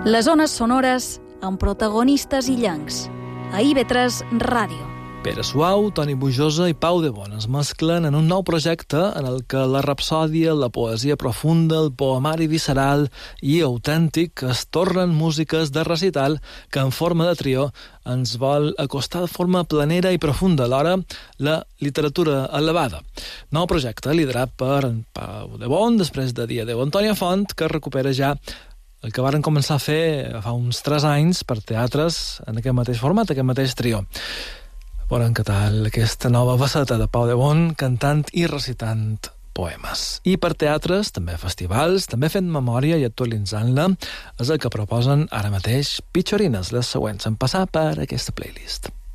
Les ones sonores amb protagonistes illencs. A IB3 Ràdio. Pere Suau, Toni Bujosa i Pau de Bon es mesclen en un nou projecte en el que la rapsòdia, la poesia profunda, el poemari visceral i autèntic es tornen músiques de recital que en forma de trio ens vol acostar de forma planera i profunda alhora la literatura elevada. Nou projecte liderat per en Pau de Bon després de Dia Déu Antònia Font, que recupera ja el que varen començar a fer fa uns 3 anys per teatres en aquest mateix format, aquest mateix trio. Veurem què tal aquesta nova faceta de Pau de Bon cantant i recitant poemes. I per teatres, també festivals, també fent memòria i actualitzant-la, és el que proposen ara mateix Pitxorines, les següents en passar per aquesta playlist.